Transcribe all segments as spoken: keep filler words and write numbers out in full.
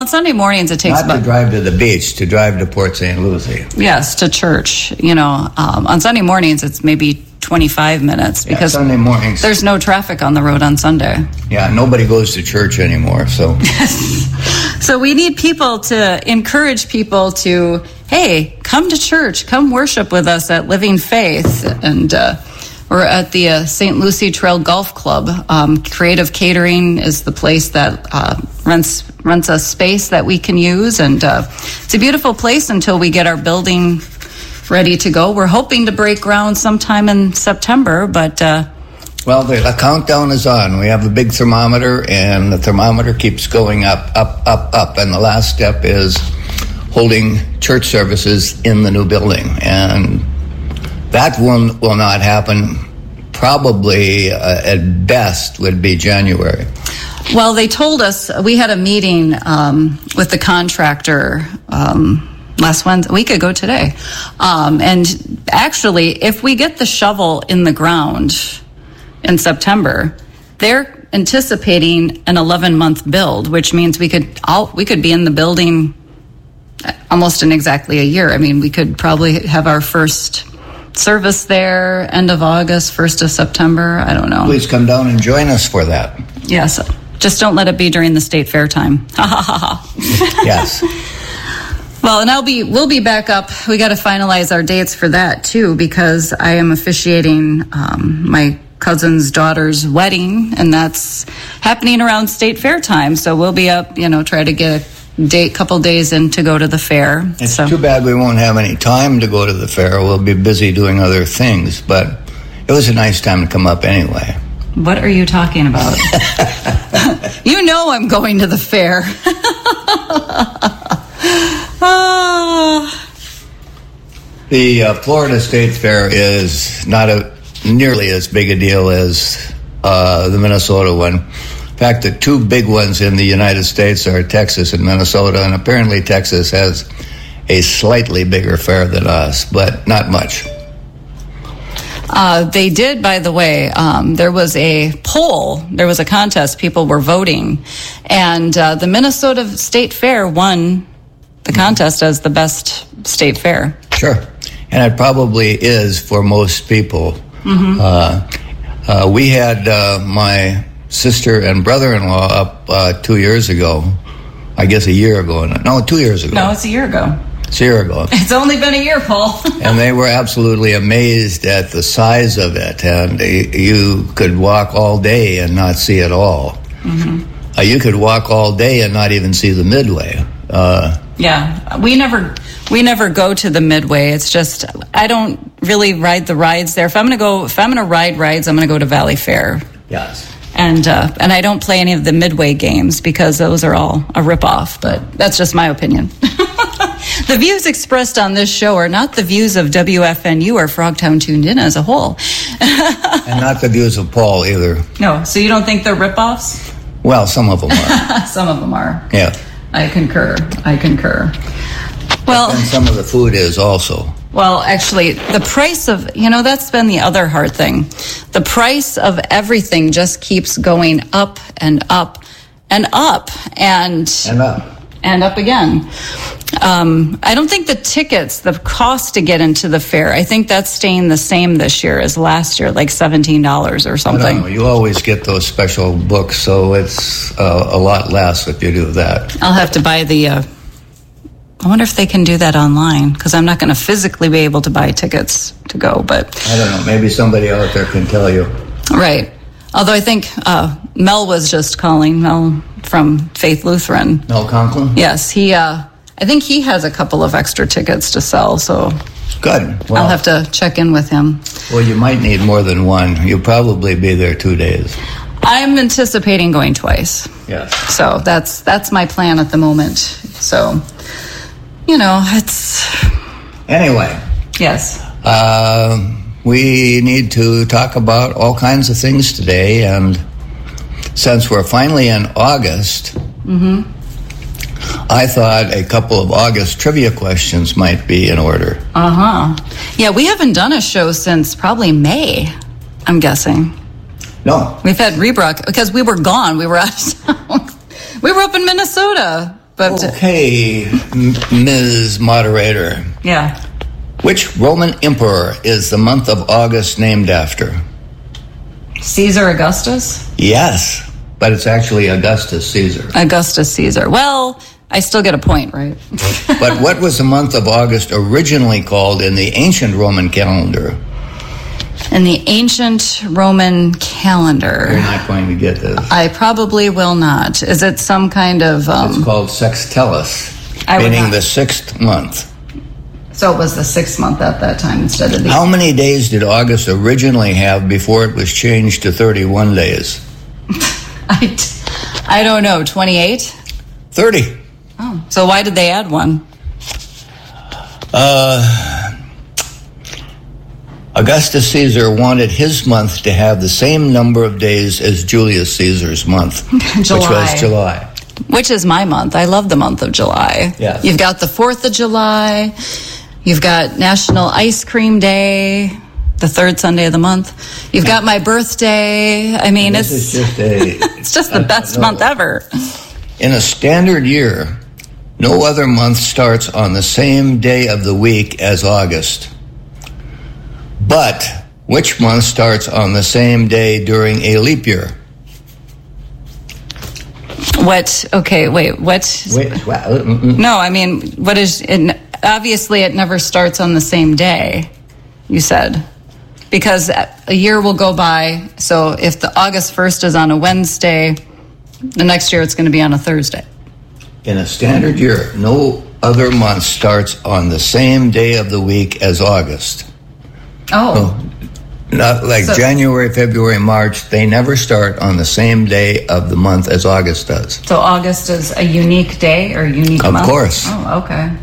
On Sunday mornings, it takes Not about... to drive to the beach, to drive to Port Saint Lucie. Yes, to church. You know, um, on Sunday mornings, it's maybe twenty-five minutes because yeah, Sunday mornings. There's no traffic on the road on Sunday. Yeah, nobody goes to church anymore, so... So we need people to encourage people to, hey, come to church, come worship with us at Living Faith. And uh, we're at the uh, Saint Lucie Trail Golf Club. Um, Creative Catering is the place that uh, rents rents a space that we can use. And uh, it's a beautiful place until we get our building ready to go. We're hoping to break ground sometime in September, but... Uh, Well, the, the countdown is on. We have a big thermometer, and the thermometer keeps going up, up, up, up. And the last step is holding church services in the new building. And that one will not happen. Probably, uh, at best, would be January. Well, they told us, we had a meeting um, with the contractor um, last Wednesday, a week ago today. Um, and actually, if we get the shovel in the ground in September, they're anticipating an eleven-month build, which means we could all we could be in the building almost in exactly a year. I mean, we could probably have our first service there end of August, first of September. I don't know. Please come down and join us for that. Yes, just don't let it be during the state fair time. Ha ha ha ha. Yes. Well, and I'll be we'll be back up. We got to finalize our dates for that too, because I am officiating um, my cousin's daughter's wedding, and that's happening around state fair time. So we'll be up, you know, try to get a date, couple days in to go to the fair. It's so. Too bad we won't have any time to go to the fair. We'll be busy doing other things, but it was a nice time to come up anyway. What are you talking about? You know I'm going to the fair. Oh. The uh, Florida State Fair is not a nearly as big a deal as uh, the Minnesota one. In fact, the two big ones in the United States are Texas and Minnesota, and apparently Texas has a slightly bigger fair than us, but not much. Uh, they did, by the way, um, there was a poll, there was a contest, people were voting, and uh, the Minnesota State Fair won the contest as the best state fair. Sure, and it probably is for most people. Mm-hmm. Uh, uh, we had uh, my sister and brother-in-law up uh, two years ago. I guess a year ago. No, two years ago. No, it's a year ago. It's a year ago. It's only been a year, Paul. And they were absolutely amazed at the size of it. And you could walk all day and not see it all. Mm-hmm. Uh, you could walk all day and not even see the Midway. Uh, yeah, we never we never go to the Midway. It's just I don't really ride the rides there. If I'm gonna go, if I'm gonna ride rides, I'm gonna go to Valley Fair. Yes. And uh, and I don't play any of the Midway games because those are all a ripoff. But that's just my opinion. The views expressed on this show are not the views of W F N U or Frogtown Tuned In as a whole. And not the views of Paul either. No, so you don't think they're ripoffs? Well, some of them are. Some of them are. Yeah. I concur. I concur. Well, and some of the food is also. Well, actually, the price of, you know, that's been the other hard thing. The price of everything just keeps going up and up and up and and up and up again. Um, I don't think the tickets, the cost to get into the fair, I think that's staying the same this year as last year, like seventeen dollars or something. No, no, you always get those special books, so it's uh, a lot less if you do that. I'll have to buy the, uh, I wonder if they can do that online, because I'm not going to physically be able to buy tickets to go, but... I don't know, maybe somebody out there can tell you. Right. Although I think uh, Mel was just calling, Mel from Faith Lutheran. Mel Conklin? Yes, he... Uh, I think he has a couple of extra tickets to sell, so good. Well, I'll have to check in with him. Well, you might need more than one. You'll probably be there two days. I'm anticipating going twice. Yes. So that's that's my plan at the moment. So, you know, it's... Anyway. Yes. Uh, we need to talk about all kinds of things today, and since we're finally in August... Mm-hmm. I thought a couple of August trivia questions might be in order. Uh-huh. Yeah, we haven't done a show since probably May, I'm guessing. No. We've had Rebrock, because we were gone. We were out of town. We were up in Minnesota. But Okay, M- Miz Moderator. yeah. Which Roman emperor is the month of August named after? Caesar Augustus? Yes, but it's actually Augustus Caesar. Augustus Caesar. Well, I still get a point, right? But what was the month of August originally called in the ancient Roman calendar? In the ancient Roman calendar. You're not going to get this. I probably will not. Is it some kind of... Um, It's called Sextellus, I would meaning not- the sixth month. So it was the sixth month at that time instead of the... How many days did August originally have before it was changed to thirty-one days? I, I don't know, twenty-eight? thirty. Oh, so why did they add one? Uh, Augustus Caesar wanted his month to have the same number of days as Julius Caesar's month, which was July. Which is my month. I love the month of July. Yes. You've got the fourth of July. You've got National Ice Cream Day, the third Sunday of the month. You've got my birthday. I mean, This it's is just a... it's just the a- best no. month ever. In a standard year, no other month starts on the same day of the week as August. But which month starts on the same day during a leap year? What? Okay, wait. What? Wait, well, mm, mm. No, I mean, what is? It, obviously, it never starts on the same day. You said, because a year will go by. So if the August first is on a Wednesday, the next year it's going to be on a Thursday. In a standard year, no other month starts on the same day of the week as August. Oh, Not like So- January, February, March, they never start on the same day of the month as August does. so August is a unique day or unique Of month? course. Oh, okay.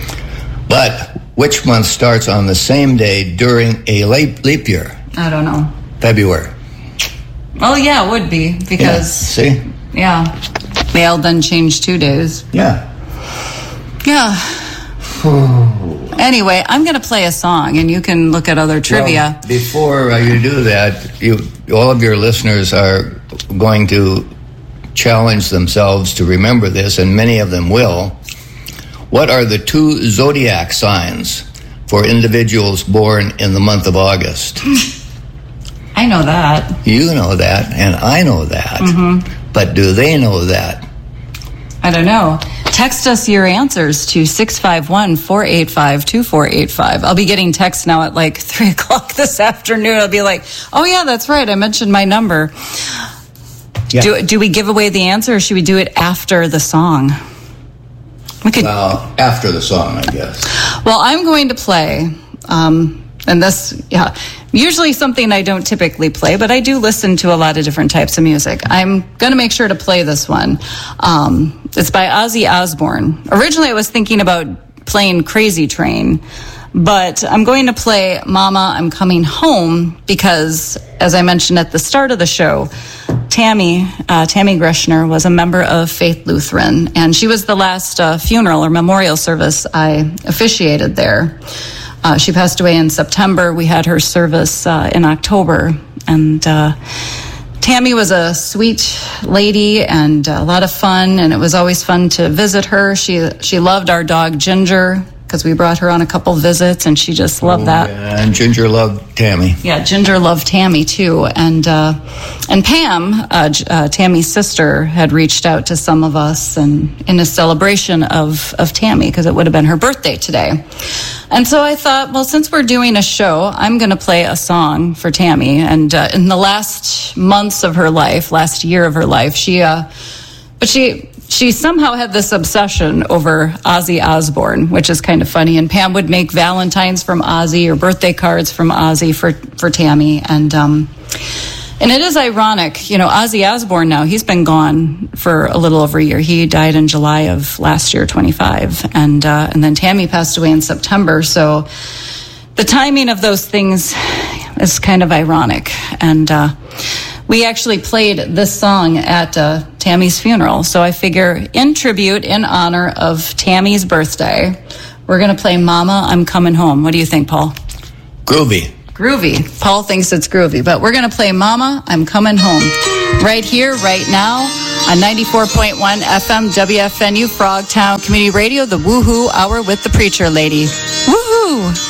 But which month starts on the same day during a leap, leap year? I don't know. February. Oh, yeah, it would be Yeah, because see? yeah, they'll then change two days. Yeah. Yeah. Anyway, I'm going to play a song, and you can look at other trivia. Well, before uh, you do that, you all of your listeners are going to challenge themselves to remember this, and many of them will. What are the two zodiac signs for individuals born in the month of August? I know that. You know that, and I know that. Mm-hmm. But do they know that? I don't know. Text us your answers to six five one, four eight five, two four eight five. I'll be getting texts now at like three o'clock this afternoon. I'll be like, oh, yeah, that's right. I mentioned my number. Yeah. Do, do we give away the answer, or should we do it after the song? We could. Well, after the song, I guess. Well, I'm going to play, um, and this, yeah, usually something I don't typically play, but I do listen to a lot of different types of music. I'm going to make sure to play this one. Um, it's by Ozzy Osbourne. Originally, I was thinking about playing Crazy Train, but I'm going to play Mama, I'm Coming Home because, as I mentioned at the start of the show, Tammy, uh, Tammy Greshner was a member of Faith Lutheran, and she was the last uh, funeral or memorial service I officiated there. Uh, she passed away in September. We had her service uh, in October, and uh, Tammy was a sweet lady and a lot of fun, and it was always fun to visit her. She she loved our dog Ginger because we brought her on a couple visits, and she just loved that. Yeah, and Ginger loved Tammy. Yeah, Ginger loved Tammy too, and uh, and Pam, uh, J- uh, Tammy's sister, had reached out to some of us, and in a celebration of of Tammy because it would have been her birthday today. And so I thought, well, since we're doing a show, I'm going to play a song for Tammy. And uh, in the last months of her life, last year of her life, she, uh, but she. She somehow had this obsession over Ozzy Osbourne, which is kind of funny. And Pam would make Valentines from Ozzy or birthday cards from Ozzy for, for Tammy. And um, and it is ironic, you know, Ozzy Osbourne now, he's been gone for a little over a year. He died in July of last year, twenty-five. And, uh, and then Tammy passed away in September. So the timing of those things is kind of ironic. And uh, we actually played this song at uh, Tammy's funeral. So I figure in tribute, in honor of Tammy's birthday, we're going to play Mama, I'm Coming Home. What do you think, Paul? Groovy. Groovy. Paul thinks it's groovy, but we're going to play Mama, I'm Coming Home right here, right now on ninety-four point one F M W F N U Frogtown Community Radio, the Woohoo Hour with the Preacher Lady. Woohoo!